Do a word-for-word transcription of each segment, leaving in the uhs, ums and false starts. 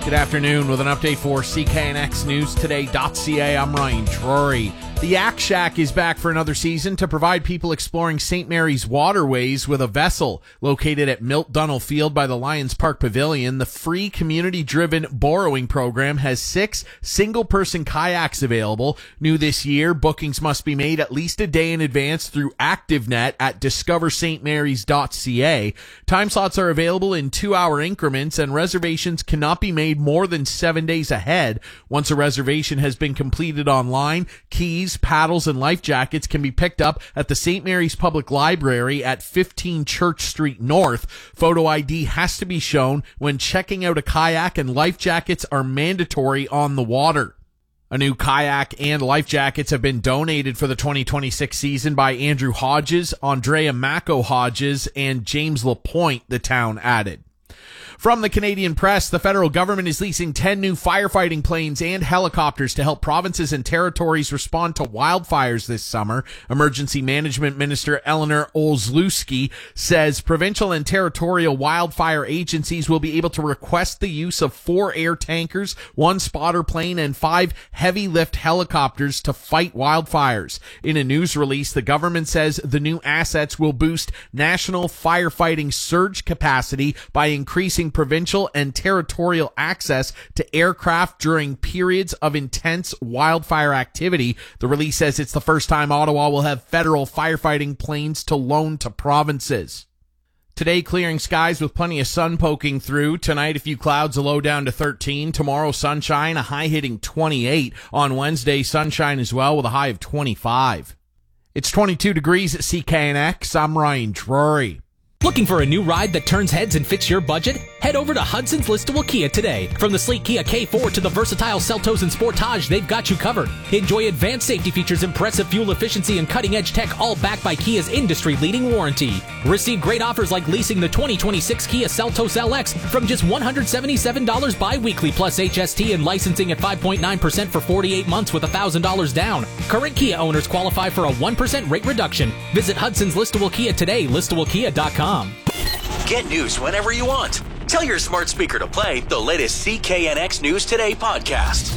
Good afternoon with an update for C K N X News Today dot C A. I'm Ryan Drury. The Yak Shack is back for another season to provide people exploring Saint Mary's waterways with a vessel. Located at Milt Dunnell Field by the Lions Park Pavilion, the free community-driven borrowing program has six single-person kayaks available. New this year, bookings must be made at least a day in advance through ActiveNet at discover st marys dot c a. Time slots are available in two-hour increments, and reservations cannot be made more than seven days ahead. Once a reservation has been completed online, keys, paddles, and life jackets can be picked up at the Saint Mary's Public Library at fifteen Church Street North. Photo I D has to be shown when checking out a kayak, and life jackets are mandatory on the water. A new kayak and life jackets have been donated for the twenty twenty-six season by Andrew Hodges, Andrea Mako Hodges, and James LaPointe, the town added. From the Canadian Press, the federal government is leasing ten new firefighting planes and helicopters to help provinces and territories respond to wildfires this summer. Emergency Management Minister Eleanor Olszewski says provincial and territorial wildfire agencies will be able to request the use of four air tankers, one spotter plane, and five heavy lift helicopters to fight wildfires. In a news release, the government says the new assets will boost national firefighting surge capacity by increasing provincial and territorial access to aircraft during periods of intense wildfire activity. The release says it's the first time Ottawa will have federal firefighting planes to loan to provinces. Today, clearing skies with plenty of sun poking through. Tonight, a few clouds, a low down to thirteen. Tomorrow, sunshine, a high hitting twenty-eight. On Wednesday, sunshine as well with a high of twenty-five. It's twenty-two degrees at C K N X. I'm Ryan Drury. Looking for a new ride that turns heads and fits your budget? Head over to Hudson's Listable Kia today. From the sleek Kia K four to the versatile Seltos and Sportage, they've got you covered. Enjoy advanced safety features, impressive fuel efficiency, and cutting-edge tech, all backed by Kia's industry-leading warranty. Receive great offers like leasing the twenty twenty-six Kia Seltos L X from just one hundred seventy-seven dollars bi-weekly plus H S T and licensing at five point nine percent for forty-eight months with one thousand dollars down. Current Kia owners qualify for a one percent rate reduction. Visit Hudson's Listable Kia today, listable kia dot com. Get news whenever you want. Tell your smart speaker to play the latest C K N X News Today podcast.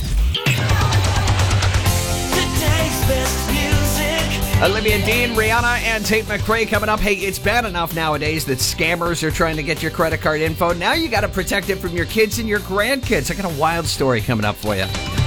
Today's best music. Olivia Dean, Rihanna, and Tate McRae coming up. Hey, it's bad enough nowadays that scammers are trying to get your credit card info. Now you got to protect it from your kids and your grandkids. I got a wild story coming up for you.